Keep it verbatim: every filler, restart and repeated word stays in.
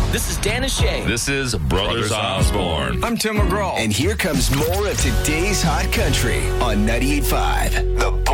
This is Dan and Shay. This is Brothers Osborne. I'm Tim McGraw. And here comes more of today's Hot Country on ninety-eight point five. The